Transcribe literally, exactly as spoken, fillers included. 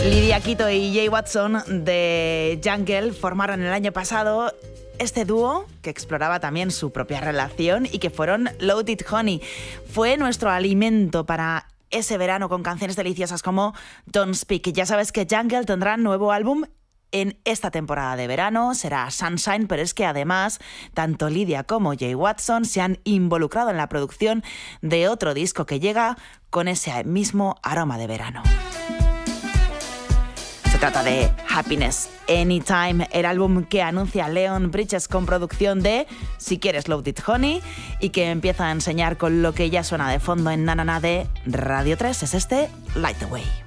Lydia Quito y Jay Watson de Jungle formaron el año pasado este dúo que exploraba también su propia relación y que fueron Loaded Honey. Fue nuestro alimento para ese verano con canciones deliciosas como Don't Speak. Ya sabes que Jungle tendrá nuevo álbum en esta temporada de verano, será Sunshine, pero es que además tanto Lydia como Jay Watson se han involucrado en la producción de otro disco que llega con ese mismo aroma de verano. Se trata de Happiness Anytime, el álbum que anuncia Leon Bridges con producción de Si Quieres Loaded Honey y que empieza a enseñar con lo que ya suena de fondo en Nanana de Radio tres, es este Light the Way.